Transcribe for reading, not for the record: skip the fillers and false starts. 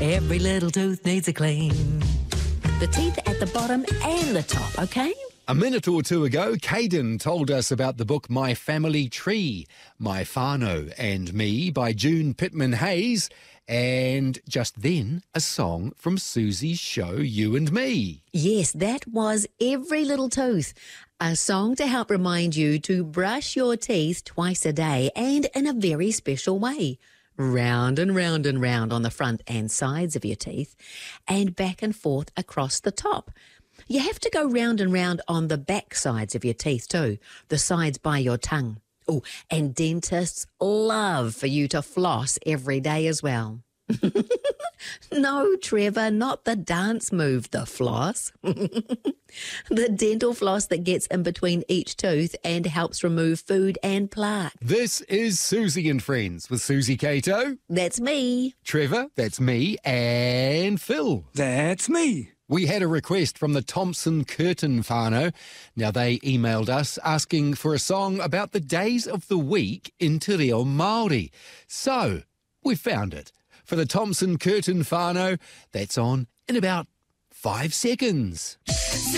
Every little tooth needs a clean. The teeth at the bottom and the top, okay? A minute or two ago, Caden told us about the book My Family Tree, My Whānau and Me by June Pittman Hayes, and just then a song from Susie's show You and Me. Yes, that was Every Little Tooth, a song to help remind you to brush your teeth twice a day and in a very special way. Round and round and round on the front and sides of your teeth and back and forth across the top. You have to go round and round on the back sides of your teeth too, the sides by your tongue. Oh, and dentists love for you to floss every day as well. No, Trevor, not the dance move, the floss. The dental floss that gets in between each tooth and helps remove food and plaque. This is Susie and Friends with Susie Cato. That's me. Trevor, that's me, and Phil. That's me. We had a request from the Thompson Curtin whānau. Now, they emailed us asking for a song about the days of the week in Te Reo Māori. So, we found it. For the Thompson Curtin whānau, that's on in about 5 seconds.